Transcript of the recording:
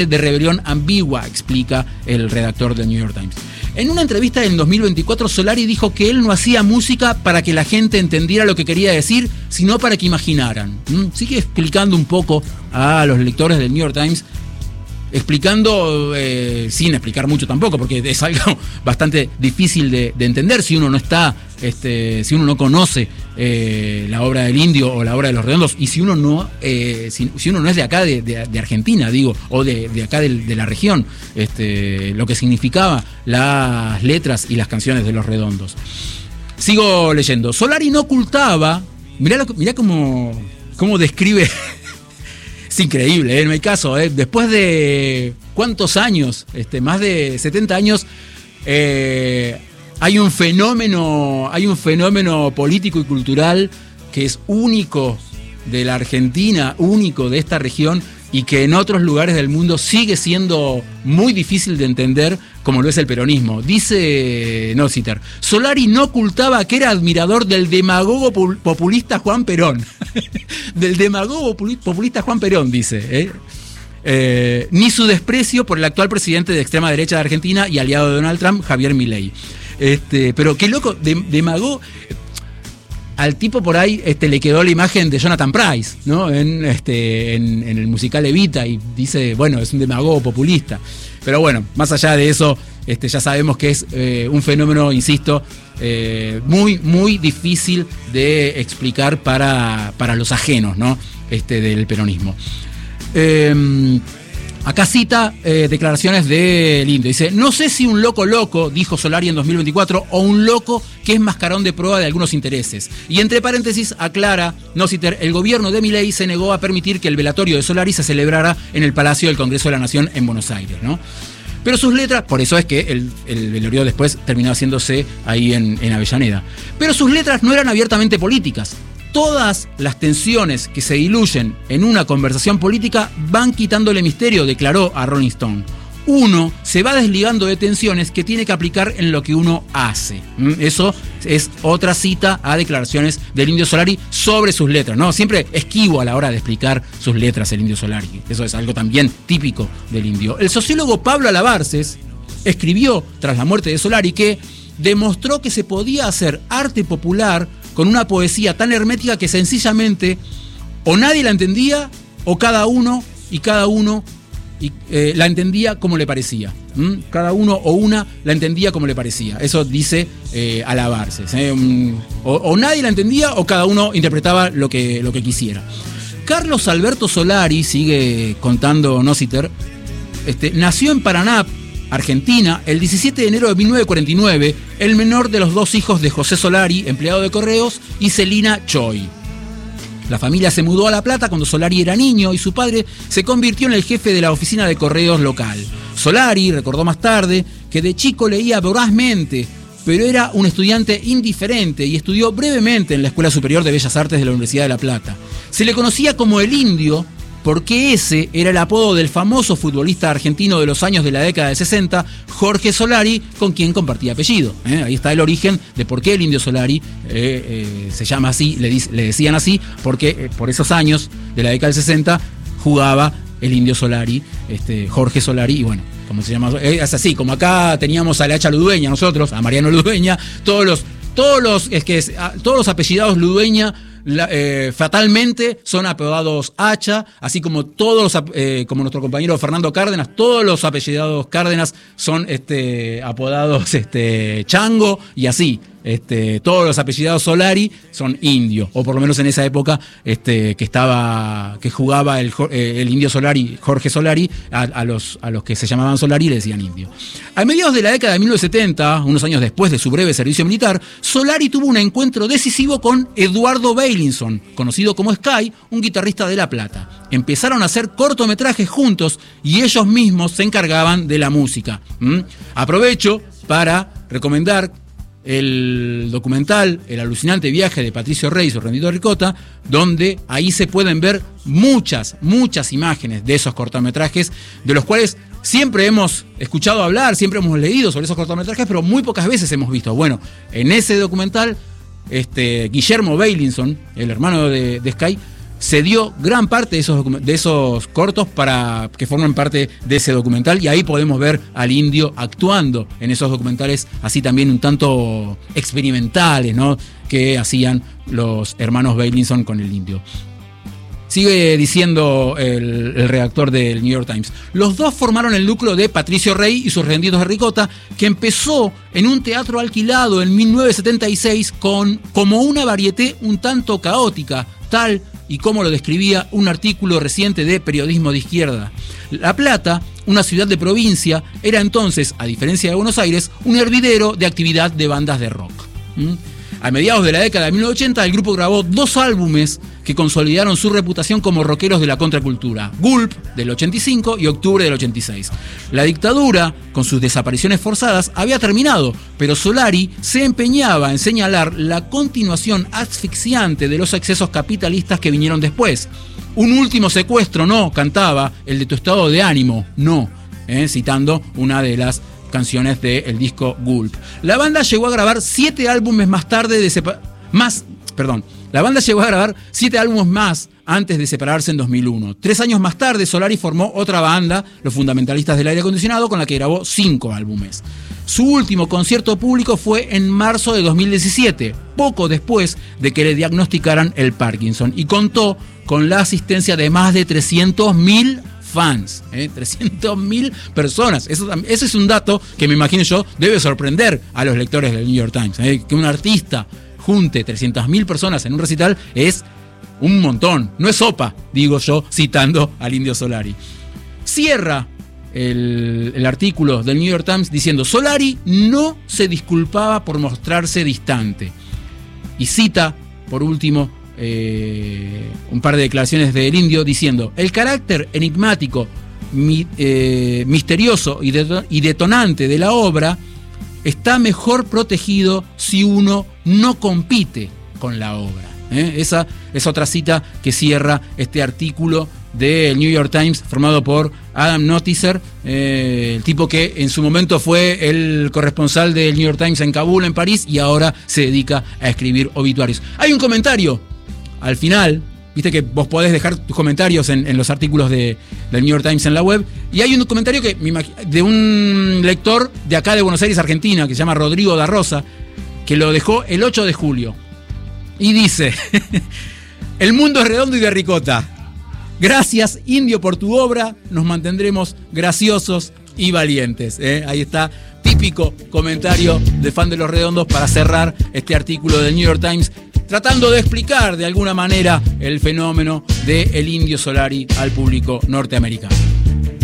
de rebelión ambigua, explica el redactor del New York Times. En una entrevista en 2024, Solari dijo que él no hacía música para que la gente entendiera lo que quería decir, sino para que imaginaran. Sigue explicando un poco a los lectores del New York Times, explicando, sin explicar mucho tampoco, porque es algo bastante difícil de entender si uno no está, si uno no conoce la obra del Indio o la obra de Los Redondos, y si uno no si uno no es de acá, de Argentina, digo, o de acá de la región, lo que significaba las letras y las canciones de Los Redondos. Sigo leyendo. Solari no ocultaba, mirá cómo describe. Es increíble, no hay caso. Después de ¿cuántos años? Más de 70 años, hay un fenómeno político y cultural que es único de la Argentina, único de esta región, y que en otros lugares del mundo sigue siendo muy difícil de entender, como lo es el peronismo. Dice Nociter, Solari no ocultaba que era admirador del demagogo populista Juan Perón. Del demagogo populista Juan Perón, dice. Ni su desprecio por el actual presidente de extrema derecha de Argentina y aliado de Donald Trump, Javier Milei. Pero qué loco, demagogo. Al tipo por ahí le quedó la imagen de Jonathan Pryce, ¿no? En el musical Evita, y dice, bueno, es un demagogo populista. Pero bueno, más allá de eso, ya sabemos que es un fenómeno, insisto, muy, muy difícil de explicar para los ajenos, ¿no? Del peronismo. Acá cita declaraciones del Indio. Dice, no sé si un loco, dijo Solari en 2024, o un loco que es mascarón de prueba de algunos intereses. Y entre paréntesis aclara Nociter, el gobierno de Milei se negó a permitir que el velatorio de Solari se celebrara en el Palacio del Congreso de la Nación en Buenos Aires, ¿no? Pero sus letras, por eso es que el velorio después terminó haciéndose ahí en Avellaneda. Pero sus letras no eran abiertamente políticas. Todas las tensiones que se diluyen en una conversación política van quitándole misterio, declaró a Rolling Stone. Uno se va desligando de tensiones que tiene que aplicar en lo que uno hace. Eso es otra cita a declaraciones del Indio Solari sobre sus letras, ¿no? Siempre esquivo a la hora de explicar sus letras el Indio Solari. Eso es algo también típico del Indio. El sociólogo Pablo Alabarces escribió, tras la muerte de Solari, que demostró que se podía hacer arte popular con una poesía tan hermética que sencillamente o nadie la entendía o cada uno la entendía como le parecía. Cada uno o una la entendía como le parecía. Eso dice Alabarces. O nadie la entendía o cada uno interpretaba lo que quisiera. Carlos Alberto Solari, sigue contando Nociter, nació en Paraná, Argentina, el 17 de enero de 1949, el menor de los dos hijos de José Solari, empleado de correos, y Celina Choi. La familia se mudó a La Plata cuando Solari era niño y su padre se convirtió en el jefe de la oficina de correos local. Solari recordó más tarde que de chico leía vorazmente, pero era un estudiante indiferente y estudió brevemente en la Escuela Superior de Bellas Artes de la Universidad de La Plata. Se le conocía como el Indio porque ese era el apodo del famoso futbolista argentino de los años de la década del 60, Jorge Solari, con quien compartía apellido. Ahí está el origen de por qué el Indio Solari se llama así, le decían así, porque por esos años de la década del 60 jugaba el Indio Solari, Jorge Solari, y bueno, como se llama, es así, como acá teníamos a la Hacha Ludueña, nosotros, a Mariano Ludueña, todos los apellidados Ludueña fatalmente son apodados Hacha, así como como nuestro compañero Fernando Cárdenas, todos los apellidados Cárdenas son apodados Chango, y así. Todos los apellidados Solari son Indio, o por lo menos en esa época que jugaba el Indio Solari, Jorge Solari, a los que se llamaban Solari le decían Indio. A mediados de la década de 1970, unos años después de su breve servicio militar, Solari tuvo un encuentro decisivo con Eduardo Beilinson, conocido como Sky, un guitarrista de La Plata. Empezaron a hacer cortometrajes juntos y ellos mismos se encargaban de la música. Aprovecho para recomendar el documental El alucinante viaje de Patricio Rey y su Rendito Ricota, donde ahí se pueden ver muchas imágenes de esos cortometrajes, de los cuales siempre hemos escuchado hablar, siempre hemos leído sobre esos cortometrajes, pero muy pocas veces hemos visto. Bueno, en ese documental, Guillermo Beilinson, el hermano de Sky, se dio gran parte de esos cortos para que formen parte de ese documental, y ahí podemos ver al indio actuando en esos documentales, así también un tanto experimentales, ¿no?, que hacían los hermanos Beilinson con el indio. Sigue diciendo el redactor del New York Times: los dos formaron el núcleo de Patricio Rey y sus Rendidos de Ricota, que empezó en un teatro alquilado en 1976 como una varieté un tanto caótica, tal y como lo describía un artículo reciente de Periodismo de Izquierda. La Plata, una ciudad de provincia, era entonces, a diferencia de Buenos Aires, un hervidero de actividad de bandas de rock. A mediados de la década de 1980, el grupo grabó 2 álbumes que consolidaron su reputación como rockeros de la contracultura: Gulp, del 85, y Octubre, del 86. La dictadura, con sus desapariciones forzadas, había terminado, pero Solari se empeñaba en señalar la continuación asfixiante de los excesos capitalistas que vinieron después. Un último secuestro, no, cantaba, el de tu estado de ánimo, no, citando una de las canciones del disco Gulp. La banda llegó a grabar 7 álbumes más tarde La banda llegó a grabar 7 álbumes más antes de separarse en 2001. 3 años más tarde, Solari formó otra banda, los Fundamentalistas del Aire Acondicionado, con la que grabó 5 álbumes. Su último concierto público fue en marzo de 2017, poco después de que le diagnosticaran el Parkinson, y contó con la asistencia de más de 300.000 fans, 300.000 personas. Ese es un dato que me imagino yo debe sorprender a los lectores del New York Times. Que un artista junte 300.000 personas en un recital es un montón, no es sopa, digo yo, citando al indio Solari. Cierra el artículo del New York Times diciendo: Solari no se disculpaba por mostrarse distante. Y cita, por último, un par de declaraciones del indio diciendo: el carácter enigmático, misterioso y detonante de la obra está mejor protegido si uno no compite con la obra. Esa es otra cita que cierra este artículo del New York Times, formado por Adam Noticer, el tipo que en su momento fue el corresponsal del New York Times en Kabul, en París, y ahora se dedica a escribir obituarios. Hay un comentario al final, viste que vos podés dejar tus comentarios en los artículos del New York Times en la web, y hay un comentario de un lector de acá de Buenos Aires, Argentina, que se llama Rodrigo da Rosa, que lo dejó el 8 de julio. Y dice: el mundo es redondo y de ricota. Gracias, indio, por tu obra. Nos mantendremos graciosos y valientes. Ahí está, típico comentario de fan de Los Redondos para cerrar este artículo del New York Times, tratando de explicar de alguna manera el fenómeno del indio Solari al público norteamericano.